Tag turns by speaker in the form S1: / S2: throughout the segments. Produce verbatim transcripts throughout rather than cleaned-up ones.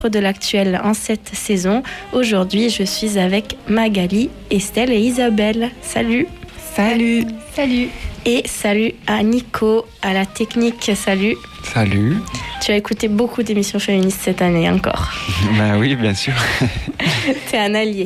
S1: de l'actuel en cette saison. Aujourd'hui, je suis avec Magali, Estelle et Isabelle. Salut.
S2: Salut.
S1: Salut. Et salut à Nico, à la technique. Salut.
S3: Salut.
S1: Tu as écouté beaucoup d'émissions féministes cette année encore.
S3: Ben oui, bien sûr.
S1: T'es un allié.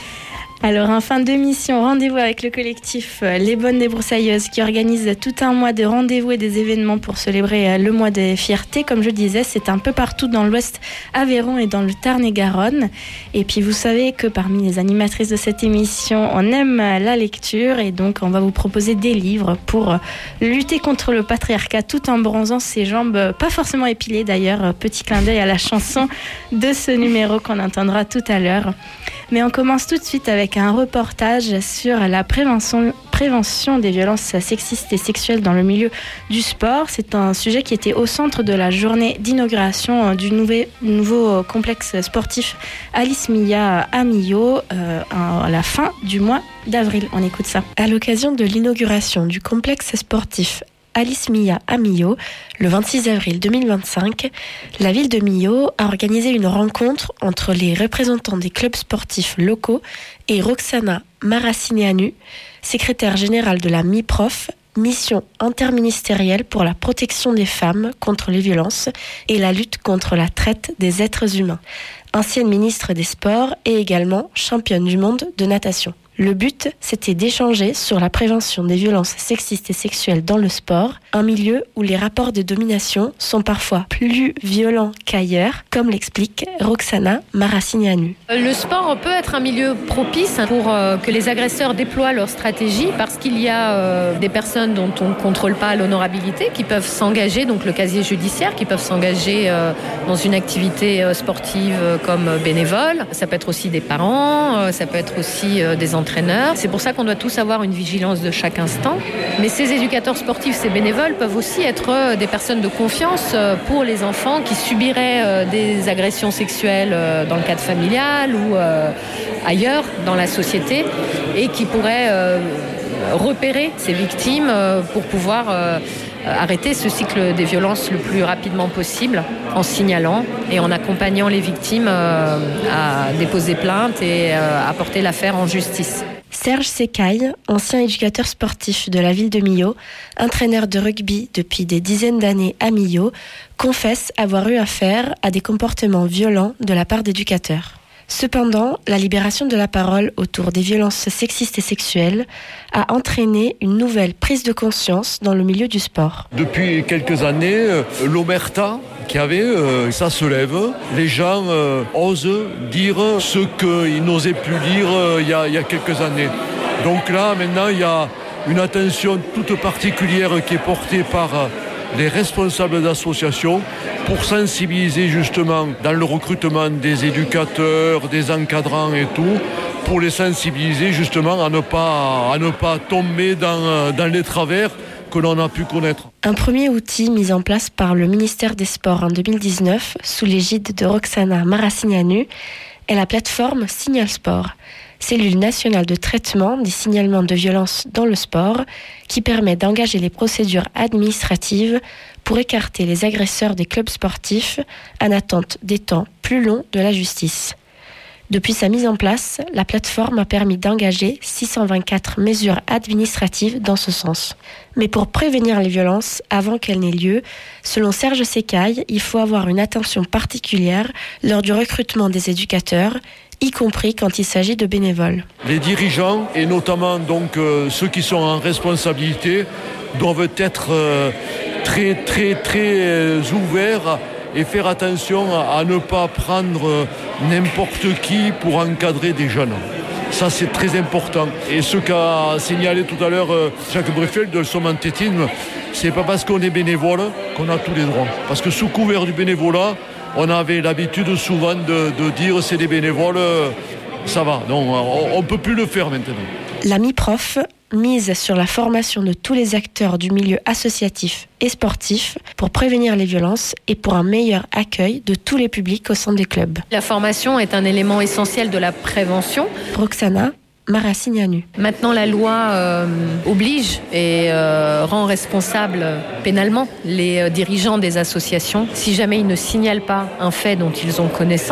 S1: Alors, en fin d'émission, rendez-vous avec le collectif Les Bonnes Débroussailleuses qui organise tout un mois de rendez-vous et des événements pour célébrer le mois des fiertés. Comme je disais, c'est un peu partout dans l'Ouest Aveyron et dans le Tarn-et-Garonne. Et puis, vous savez que parmi les animatrices de cette émission, on aime la lecture et donc on va vous proposer des livres pour lutter contre le patriarcat tout en bronzant ses jambes, pas forcément épilées d'ailleurs. Petit clin d'œil à la chanson de ce numéro qu'on entendra tout à l'heure. Mais on commence tout de suite avec un reportage sur la prévention, prévention des violences sexistes et sexuelles dans le milieu du sport. C'est un sujet qui était au centre de la journée d'inauguration du nouveau, nouveau complexe sportif Alice Mia à Millau euh, à la fin du mois d'avril. On écoute ça. À l'occasion de l'inauguration du complexe sportif Alice Mia à Millau, le vingt-six avril deux mille vingt-cinq, la ville de Millau a organisé une rencontre entre les représentants des clubs sportifs locaux et Roxana Maracineanu, secrétaire générale de la MIPROF, mission interministérielle pour la protection des femmes contre les violences et la lutte contre la traite des êtres humains, ancienne ministre des Sports et également championne du monde de natation. Le but, c'était d'échanger sur la prévention des violences sexistes et sexuelles dans le sport, un milieu où les rapports de domination sont parfois plus violents qu'ailleurs, comme l'explique Roxana Maracineanu.
S2: Le sport peut être un milieu propice pour euh, que les agresseurs déploient leur stratégie parce qu'il y a euh, des personnes dont on ne contrôle pas l'honorabilité qui peuvent s'engager, donc le casier judiciaire, qui peuvent s'engager euh, dans une activité euh, sportive euh, comme bénévole. Ça peut être aussi des parents, euh, ça peut être aussi euh, des entraîneurs. C'est pour ça qu'on doit tous avoir une vigilance de chaque instant. Mais ces éducateurs sportifs, ces bénévoles peuvent aussi être des personnes de confiance pour les enfants qui subiraient des agressions sexuelles dans le cadre familial ou ailleurs dans la société et qui pourraient repérer ces victimes pour pouvoir arrêter ce cycle des violences le plus rapidement possible en signalant et en accompagnant les victimes à déposer plainte et à porter l'affaire en justice.
S1: Serge Secaille, ancien éducateur sportif de la ville de Millau, entraîneur de rugby depuis des dizaines d'années à Millau, confesse avoir eu affaire à des comportements violents de la part d'éducateurs. Cependant, la libération de la parole autour des violences sexistes et sexuelles a entraîné une nouvelle prise de conscience dans le milieu du sport.
S4: Depuis quelques années, l'omerta qu'il y avait, euh, ça se lève. Les gens euh, osent dire ce qu'ils n'osaient plus dire euh, il, y a, il y a quelques années. Donc là, maintenant, il y a une attention toute particulière qui est portée par euh, les responsables d'associations pour sensibiliser justement dans le recrutement des éducateurs, des encadrants et tout, pour les sensibiliser justement à ne pas, à ne pas tomber dans, dans les travers que l'on a pu connaître.
S1: Un premier outil mis en place par le ministère des Sports en deux mille dix-neuf, sous l'égide de Roxana Maracineanu, est la plateforme Signal Sport, cellule nationale de traitement des signalements de violence dans le sport, qui permet d'engager les procédures administratives pour écarter les agresseurs des clubs sportifs en attente des temps plus longs de la justice. Depuis sa mise en place, la plateforme a permis d'engager six cent vingt-quatre mesures administratives dans ce sens. Mais pour prévenir les violences avant qu'elles n'aient lieu, selon Serge Secaille, il faut avoir une attention particulière lors du recrutement des éducateurs, y compris quand il s'agit de bénévoles.
S4: Les dirigeants, et notamment donc euh, ceux qui sont en responsabilité, doivent être euh, très très très euh, ouverts et faire attention à, à ne pas prendre euh, n'importe qui pour encadrer des jeunes. Ça, c'est très important. Et ce qu'a signalé tout à l'heure euh, Jacques Breffel de Somme-en-Tétine, c'est pas parce qu'on est bénévole qu'on a tous les droits. Parce que sous couvert du bénévolat, on avait l'habitude souvent de, de dire c'est des bénévoles, euh, ça va. Non, on ne peut plus le faire maintenant.
S1: La MIPROF mise sur la formation de tous les acteurs du milieu associatif et sportif pour prévenir les violences et pour un meilleur accueil de tous les publics au sein des clubs.
S2: La formation est un élément essentiel de la prévention.
S1: Roxana Maracignanu.
S2: Maintenant, la loi euh, oblige et euh, rend responsable pénalement les euh, dirigeants des associations si jamais ils ne signalent pas un fait dont ils ont connaissance.